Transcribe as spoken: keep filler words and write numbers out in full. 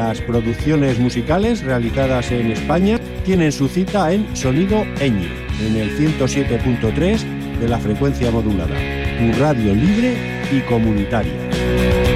las producciones musicales realizadas en España tienen su cita en Sonido Eñe, en el ciento siete punto tres de la frecuencia modulada, tu radio libre y comunitaria.